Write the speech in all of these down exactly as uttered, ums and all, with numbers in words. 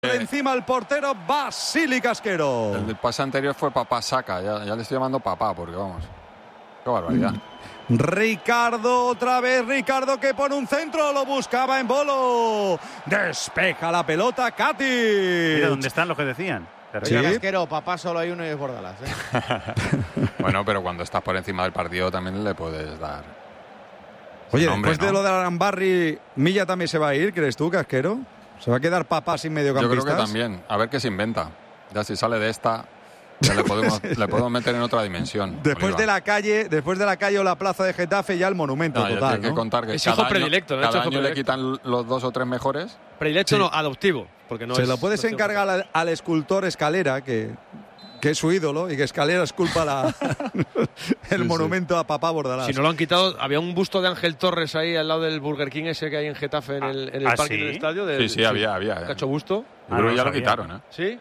Encima el portero Basili Casquero. El del pase anterior fue Papá Saca. Ya, ya le estoy llamando Papá porque vamos. Qué barbaridad. Ricardo, otra vez Ricardo que pone un centro, lo buscaba en Bolo. Despeja la pelota Katic. Mira dónde están los que decían. Sí. Casquero, Papá solo hay uno y es Bordalas, ¿eh? Bueno, pero cuando estás por encima del partido también le puedes dar. Oye, nombre, después ¿no? de lo de Arambarri, Milla también se va a ir, ¿crees tú, Casquero? ¿Se va a quedar Papá sin mediocampistas? Yo creo que también. A ver qué se inventa. Ya si sale de esta, ya le podemos, le podemos meter en otra dimensión. Después Oliva. de la calle, después de la calle o la plaza de Getafe, ya el monumento No, ya total, tiene que ¿no? contar que Es cada hijo año, predilecto, ¿no? cada Es hijo año le predilecto. quitan los dos o tres mejores. Predilecto Sí. no, adoptivo. Porque no Se es, lo puedes no es encargar al, al escultor Escalera, que, que es su ídolo, y que Escalera esculpa la, el Sí, monumento a Papá Bordalás. Si no lo han quitado, había un busto de Ángel Torres ahí al lado del Burger King ese que hay en Getafe, en el, en el ¿Ah, parque sí? del estadio. Del, Sí, sí, había, había. eh. Cacho busto. Yo Ah, creo no que ya lo lo sabía. quitaron, ¿eh? ¿Sí?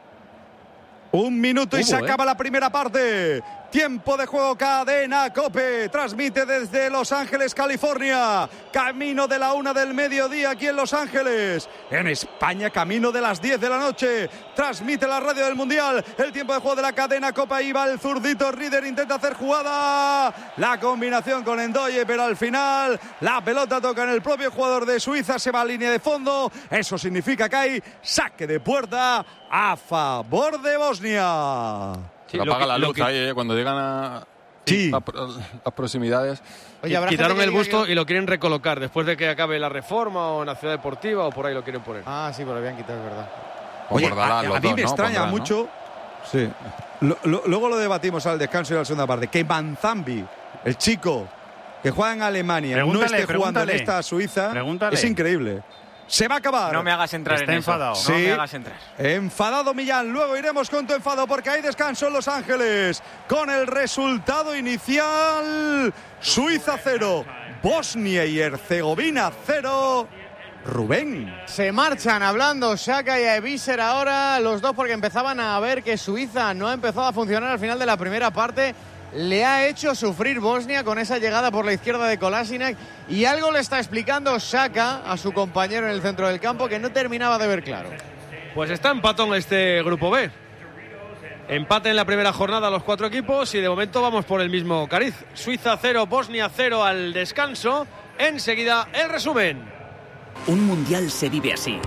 Un minuto y Hubo, se ¿eh? acaba la primera parte. Tiempo de juego, Cadena COPE. Transmite desde Los Ángeles, California. Camino de la una del mediodía aquí en Los Ángeles. En España, camino de las diez de la noche. Transmite la radio del Mundial. El tiempo de juego de la Cadena COPE. Ahí va el zurdito Rieder. Intenta hacer jugada. La combinación con Endoye, pero al final la pelota toca en el propio jugador de Suiza. Se va a línea de fondo. Eso significa que hay saque de puerta a favor de Bosnia. Sí, Se lo apaga que- la lo luz que- ahí, eh, cuando llegan a Sí. a pro- las proximidades. Oye, habrá Quitaron gente que el diga busto que- y lo quieren recolocar después de que acabe la reforma o en la ciudad deportiva o por ahí lo quieren poner. Ah, sí, pero lo habían quitado, es verdad. O Oye, Bordalás, a, los a mí dos, me ¿no? extraña Pondrán, ¿no? mucho. Sí. Lo- lo- luego lo debatimos al descanso y a la segunda parte. Que Manzambi, el chico que juega en Alemania, Pregúntale, no esté jugando en pregúntale. esta Suiza, Pregúntale. es increíble. Se va a acabar. No me hagas entrar Está en eso. enfadado. No Sí. me hagas entrar. Enfadado Millán, luego iremos con tu enfado porque hay descanso en Los Ángeles con el resultado inicial: Suiza cero, Bosnia y Herzegovina cero. Rubén. Se marchan hablando Xhaka y Ebiser ahora, los dos, porque empezaban a ver que Suiza no ha empezado a funcionar al final de la primera parte. Le ha hecho sufrir Bosnia con esa llegada por la izquierda de Kolasinac, y algo le está explicando Xhaka a su compañero en el centro del campo que no terminaba de ver claro. Pues está empatón este grupo B. Empate en la primera jornada los cuatro equipos y de momento vamos por el mismo cariz. Suiza cero, Bosnia cero al descanso. Enseguida el resumen. Un mundial se vive así.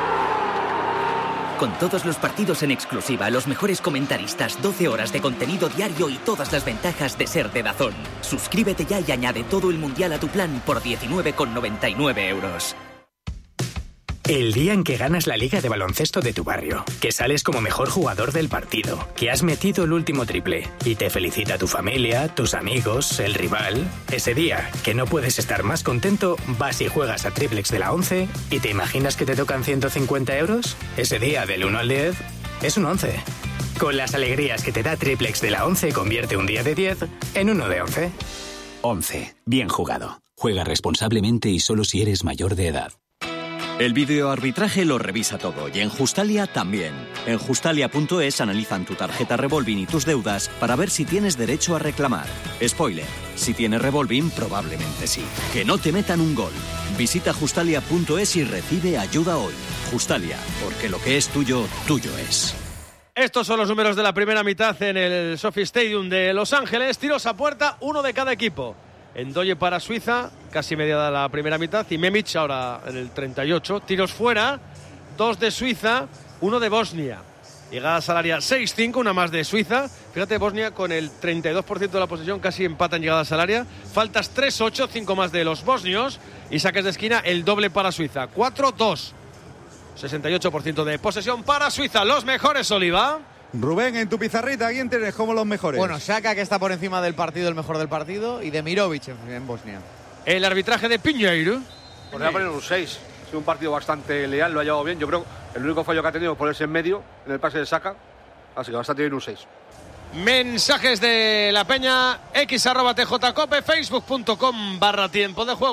Con todos los partidos en exclusiva, los mejores comentaristas, doce horas de contenido diario y todas las ventajas de ser de DAZN. Suscríbete ya y añade todo el mundial a tu plan por diecinueve con noventa y nueve euros. El día en que ganas la liga de baloncesto de tu barrio, que sales como mejor jugador del partido, que has metido el último triple y te felicita tu familia, tus amigos, el rival. Ese día, que no puedes estar más contento, vas y juegas a Triplex de la once y te imaginas que te tocan ciento cincuenta euros. Ese día, del uno al diez, es un once. Con las alegrías que te da Triplex de la once, convierte un día de diez en uno de once. once. Bien jugado. Juega responsablemente y solo si eres mayor de edad. El videoarbitraje lo revisa todo y en Justalia también. En Justalia punto es analizan tu tarjeta Revolving y tus deudas para ver si tienes derecho a reclamar. Spoiler, si tienes Revolving probablemente sí. Que no te metan un gol. Visita Justalia punto es y recibe ayuda hoy. Justalia, porque lo que es tuyo, tuyo es. Estos son los números de la primera mitad en el SoFi Stadium de Los Ángeles. Tiros a puerta, uno de cada equipo. Endoye para Suiza, casi media de la primera mitad, y Memic ahora en el treinta y ocho. Tiros fuera, dos de Suiza, uno de Bosnia. Llegada salaria seis cinco, una más de Suiza. Fíjate, Bosnia con el treinta y dos por ciento de la posesión casi empata en llegada salaria. Faltas tres ocho, cinco más de los bosnios. Y saques de esquina el doble para Suiza, cuatro dos. sesenta y ocho por ciento de posesión para Suiza. Los mejores, Oliva. Rubén, en tu pizarrita, ¿quién tienes como los mejores? Bueno, Xhaka, que está por encima del partido, el mejor del partido, y Demirovic en, en Bosnia. El arbitraje de Piñeiro. Pues le voy a poner un seis. Ha sido un partido bastante leal, lo ha llevado bien. Yo creo que el único fallo que ha tenido es ponerse en medio en el pase de Xhaka. Así que bastante bien un seis. Mensajes de la peña, x arroba tjcope, facebook punto com barra tiempo de juego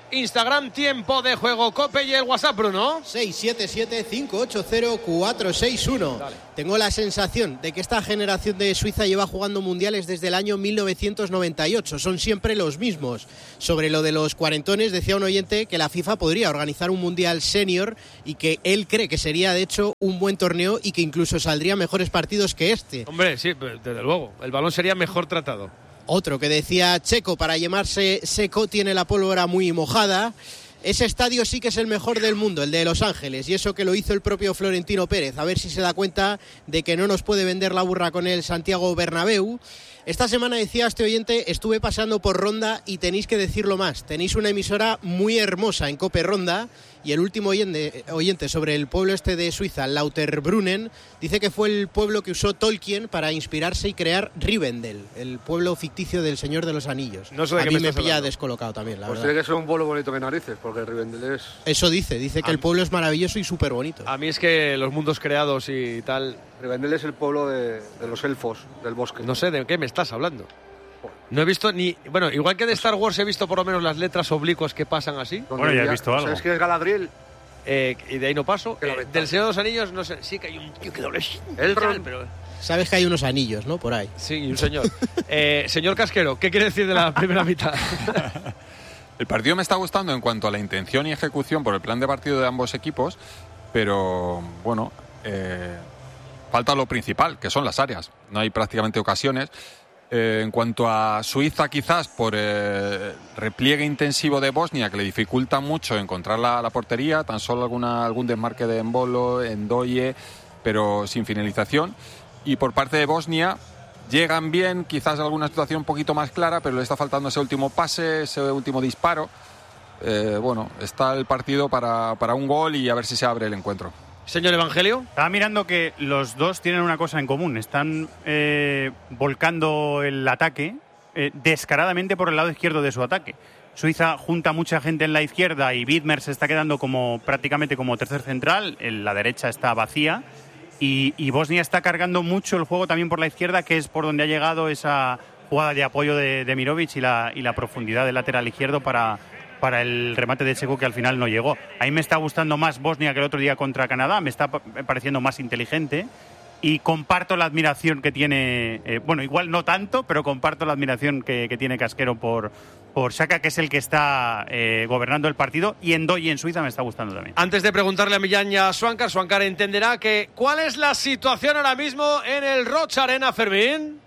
Instagram, Tiempo de Juego Cope, y el WhatsApp, Bruno. seis siete siete, cinco ocho cero, cuatro seis uno. Dale. Tengo la sensación de que esta generación de Suiza lleva jugando mundiales desde el año mil novecientos noventa y ocho. Son siempre los mismos. Sobre lo de los cuarentones, decía un oyente que la FIFA podría organizar un mundial senior y que él cree que sería, de hecho, un buen torneo y que incluso saldrían mejores partidos que este. Hombre, sí, desde luego. El balón sería mejor tratado. Otro que decía Checo, para llamarse seco tiene la pólvora muy mojada. Ese estadio sí que es el mejor del mundo, el de Los Ángeles, y eso que lo hizo el propio Florentino Pérez. A ver si se da cuenta de que no nos puede vender la burra con el Santiago Bernabéu. Esta semana, decía este oyente, estuve pasando por Ronda y tenéis que decirlo más. Tenéis una emisora muy hermosa en Cope Ronda, y el último oyente, oyente sobre el pueblo este de Suiza, Lauterbrunnen, dice que fue el pueblo que usó Tolkien para inspirarse y crear Rivendell, el pueblo ficticio del Señor de los Anillos. No sé de A qué mí me me estás pilla hablando. descolocado también, la Pues verdad. tiene que ser un pueblo bonito que narices, porque Rivendell es... Eso dice, dice que A el pueblo es maravilloso y súper bonito. A mí es que los mundos creados y tal... Rivendell es el pueblo de, de los elfos, del bosque. No sé de qué me estás hablando. No he visto ni... Bueno, igual que de Star Wars he visto por lo menos las letras oblicuas que pasan así. Bueno, ya he visto algo. ¿Sabes quién es Galadriel? Eh, y de ahí no paso. Que la Eh, ventana. del Señor de los Anillos, no sé. Sí que hay un tío que doble... Elrond. Pero... Sabes que hay unos anillos, ¿no? Por ahí. Sí, y un señor. eh, señor Casquero, ¿qué quiere decir de la primera mitad? El partido me está gustando en cuanto a la intención y ejecución por el plan de partido de ambos equipos, pero bueno, eh, falta lo principal, que son las áreas. No hay prácticamente ocasiones. Eh, en cuanto a Suiza, quizás por eh, repliegue intensivo de Bosnia, que le dificulta mucho encontrar la, la portería, tan solo alguna, algún desmarque de Embolo, Endoye, pero sin finalización. Y por parte de Bosnia, llegan bien, quizás alguna situación un poquito más clara, pero le está faltando ese último pase, ese último disparo. Eh, bueno, está el partido para, para un gol y a ver si se abre el encuentro. Señor Evangelio. Estaba mirando que los dos tienen una cosa en común. Están eh, volcando el ataque eh, descaradamente por el lado izquierdo de su ataque. Suiza junta mucha gente en la izquierda y Widmer se está quedando como prácticamente como tercer central. En la derecha está vacía. Y, y Bosnia está cargando mucho el juego también por la izquierda, que es por donde ha llegado esa jugada de apoyo de, de Mirovic y la, y la profundidad del lateral izquierdo para... para el remate de Checo, que al final no llegó. A mí me está gustando más Bosnia que el otro día contra Canadá, me está pareciendo más inteligente y comparto la admiración que tiene, eh, bueno, igual no tanto, pero comparto la admiración que, que tiene Casquero por, por Xhaka, que es el que está eh, gobernando el partido, y Endoye en Suiza me está gustando también. Antes de preguntarle a Millán y a Swankar, Swankar entenderá que ¿cuál es la situación ahora mismo en el Roig Arena, Fermín?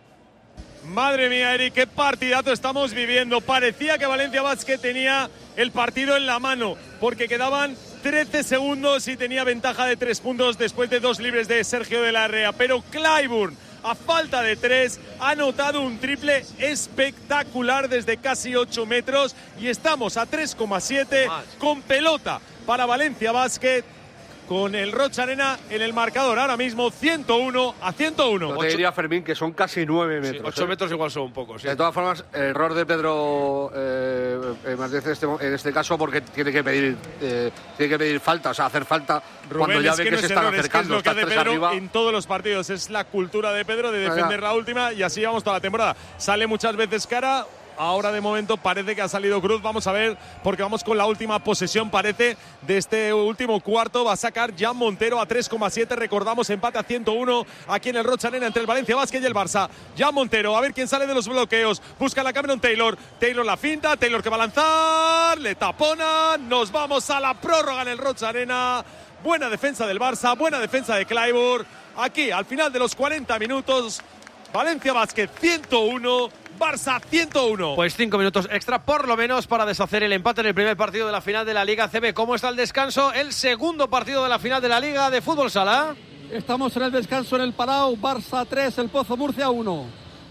Madre mía, Eric, qué partidazo estamos viviendo. Parecía que Valencia Basket tenía el partido en la mano, porque quedaban trece segundos y tenía ventaja de tres puntos después de dos libres de Sergio de la Rea. Pero Clyburn, a falta de tres, ha anotado un triple espectacular desde casi ocho metros y estamos a tres coma siete con pelota para Valencia Basket, con el Roig Arena en el marcador ahora mismo ciento uno a ciento uno. No te diría, Fermín, que son casi nueve metros. Sí, ocho ¿eh? metros igual son un poco, sí. De todas formas, error de Pedro eh, eh, Martínez en este, en este caso, porque tiene que pedir eh, tiene que pedir falta, o sea, hacer falta Rubén, cuando ya es ve que, que, no se es están error, acercando. es que es lo que están hace tres Pedro arriba. en todos los partidos. Es la cultura de Pedro de defender la última y así vamos toda la temporada. Sale muchas veces cara. Ahora de momento parece que ha salido Cruz. Vamos a ver, porque vamos con la última posesión, parece, de este último cuarto. Va a sacar Jan Montero a tres coma siete. Recordamos, empate a ciento uno aquí en el Roig Arena entre el Valencia Basket y el Barça. Jan Montero, a ver quién sale de los bloqueos. Busca la Cameron Taylor. Taylor la finta. Taylor que va a lanzar. Le tapona. Nos vamos a la prórroga en el Roig Arena. Buena defensa del Barça. Buena defensa de Clyburn. Aquí, al final de los cuarenta minutos, Valencia Basket ciento uno. Barça ciento uno. Pues cinco minutos extra, por lo menos, para deshacer el empate en el primer partido de la final de la Liga A C B. ¿Cómo está el descanso? El segundo partido de la final de la Liga de Fútbol Sala. Estamos en el descanso en el Palau. Barça tres, el Pozo Murcia uno.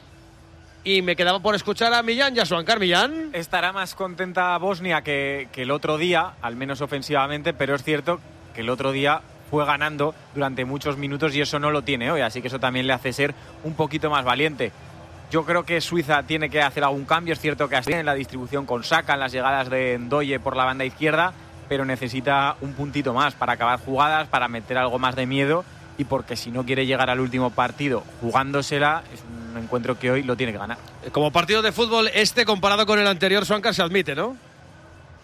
Y me quedaba por escuchar a Millán y a Swankar. Millán. Estará más contenta Bosnia que, que el otro día, al menos ofensivamente, pero es cierto que el otro día fue ganando durante muchos minutos y eso no lo tiene hoy, así que eso también le hace ser un poquito más valiente. Yo creo que Suiza tiene que hacer algún cambio. Es cierto que así en la distribución con Xhaka, en las llegadas de Ndoye por la banda izquierda, pero necesita un puntito más para acabar jugadas, para meter algo más de miedo y porque si no quiere llegar al último partido jugándosela, es un encuentro que hoy lo tiene que ganar. Como partido de fútbol, este comparado con el anterior, Swankar, se admite, ¿no?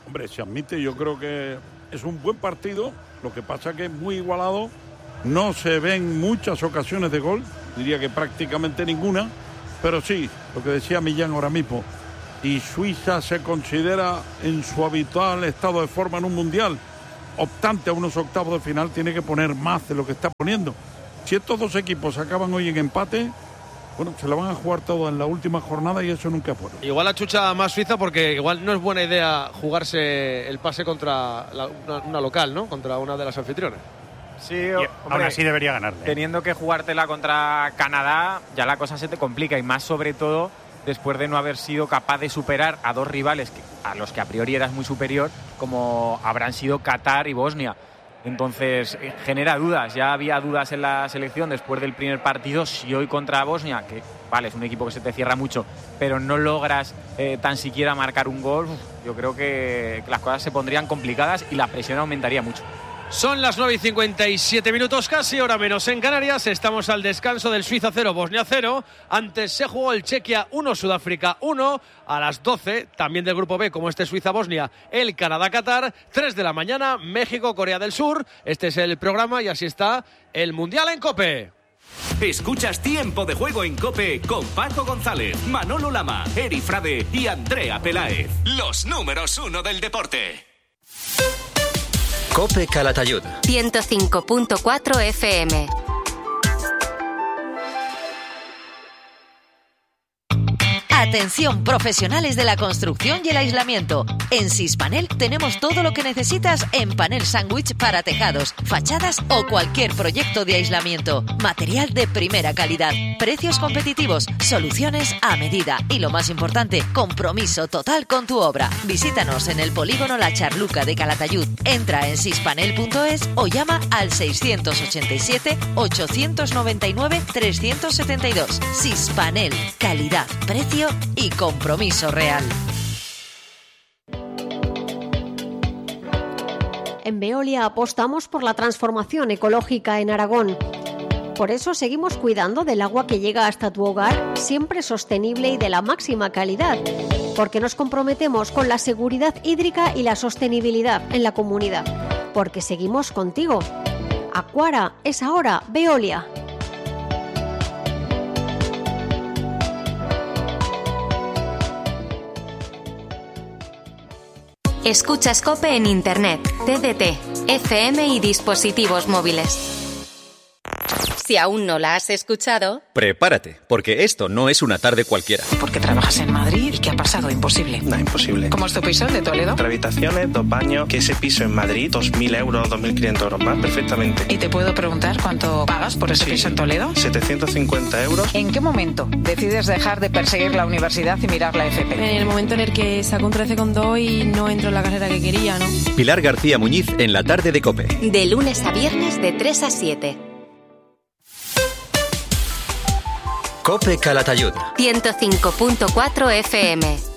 Hombre, se admite, yo creo que es un buen partido, lo que pasa que es muy igualado, no se ven muchas ocasiones de gol, diría que prácticamente ninguna, pero sí, lo que decía Millán ahora mismo, y Suiza se considera en su habitual estado de forma en un mundial, optante a unos octavos de final, tiene que poner más de lo que está poniendo. Si estos dos equipos acaban hoy en empate, bueno, se la van a jugar todo en la última jornada y eso nunca es bueno. Igual achucha más Suiza porque igual no es buena idea jugarse el pase contra la, una, una local, ¿no? Contra una de las anfitriones. Sí, y hombre, aún así debería ganarle. Teniendo que jugártela contra Canadá, ya la cosa se te complica y más sobre todo después de no haber sido capaz de superar a dos rivales que, a los que a priori eras muy superior, como habrán sido Qatar y Bosnia. Entonces genera dudas, ya había dudas en la selección después del primer partido, si hoy contra Bosnia, que vale, es un equipo que se te cierra mucho, pero no logras eh, tan siquiera marcar un gol, yo creo que las cosas se pondrían complicadas y la presión aumentaría mucho. Son las nueve y cincuenta y siete minutos casi, hora menos en Canarias. Estamos al descanso del Suiza cero, Bosnia cero. Antes se jugó el Chequia uno, Sudáfrica uno. A las doce, también del grupo B, como este Suiza-Bosnia, el Canadá-Qatar. tres de la mañana, México-Corea del Sur. Este es el programa y así está el Mundial en COPE. Escuchas Tiempo de Juego en COPE con Paco González, Manolo Lama, Eri Frade y Andrea Peláez. Los números uno del deporte. COPE Calatayud ciento cinco punto cuatro F M. Atención, profesionales de la construcción y el aislamiento. En Sispanel tenemos todo lo que necesitas en panel sándwich para tejados, fachadas o cualquier proyecto de aislamiento. Material de primera calidad, precios competitivos, soluciones a medida y, lo más importante, compromiso total con tu obra. Visítanos en el polígono La Charluca de Calatayud. Entra en sispanel punto es o llama al seiscientos ochenta y siete, ochocientos noventa y nueve, trescientos setenta y dos. Sispanel, calidad, precio y compromiso real. En Veolia apostamos por la transformación ecológica en Aragón. Por eso seguimos cuidando del agua que llega hasta tu hogar, siempre sostenible y de la máxima calidad. Porque nos comprometemos con la seguridad hídrica y la sostenibilidad en la comunidad. Porque seguimos contigo. Acuara es ahora Veolia. Escuchas COPE en Internet, T D T, F M y dispositivos móviles. Si aún no la has escuchado... Prepárate, porque esto no es una tarde cualquiera. Porque trabajas en Madrid y ¿qué ha pasado? Imposible. No, imposible. ¿Cómo es tu piso de Toledo? Tres habitaciones, dos baños, que ese piso en Madrid, dos mil euros, dos mil quinientos euros más, perfectamente. ¿Y te puedo preguntar cuánto pagas por ese sí. piso en Toledo? setecientos cincuenta euros. ¿En qué momento decides dejar de perseguir la universidad y mirar la F P? En el momento en el que saco un trece coma dos y no entro en la carrera que quería, ¿no? Pilar García Muñiz en la tarde de COPE. De lunes a viernes de tres a siete. COPE Calatayud ciento cinco punto cuatro F M.